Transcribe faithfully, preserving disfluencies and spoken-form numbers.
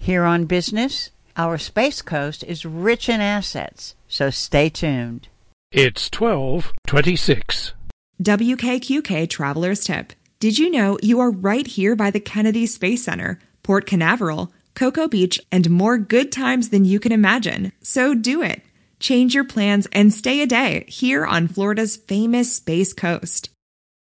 Here on Business, our Space Coast is rich in assets, so stay tuned. It's twelve twenty-six. W K Q K Traveler's Tip. Did you know you are right here by the Kennedy Space Center, Port Canaveral, Cocoa Beach, and more good times than you can imagine? So do it. Change your plans and stay a day here on Florida's famous Space Coast.